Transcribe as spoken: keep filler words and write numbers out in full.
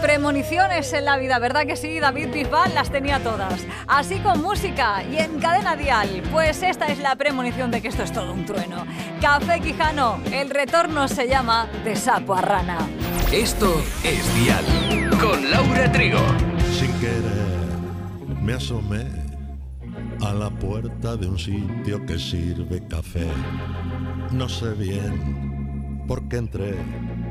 Premoniciones en la vida, ¿verdad que sí? David Bisbal las tenía todas. Así con música y en Cadena Dial. Pues esta es la premonición de que esto es todo un trueno. Café Quijano, el retorno se llama De sapo a rana. Esto es Dial, con Laura Trigo. Sin querer me asomé a la puerta de un sitio que sirve café. No sé bien por qué entré,